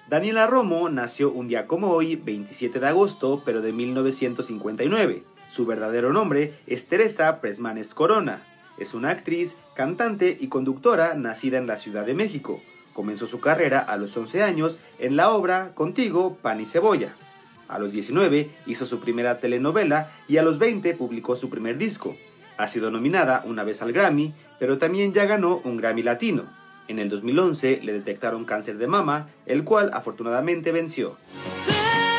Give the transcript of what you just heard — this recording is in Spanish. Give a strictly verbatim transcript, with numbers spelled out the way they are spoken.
Daniela Romo nació un día como hoy, veintisiete de agosto, pero de mil novecientos cincuenta y nueve. Su verdadero nombre es Teresa Presmanes Corona. Es una actriz, cantante y conductora nacida en la Ciudad de México. Comenzó su carrera a los once años en la obra Contigo, Pan y Cebolla. A los diecinueve hizo su primera telenovela y a los veinte publicó su primer disco. Ha sido nominada una vez al Grammy, pero también ya ganó un Grammy Latino. En el dos mil once le detectaron cáncer de mama, el cual afortunadamente venció.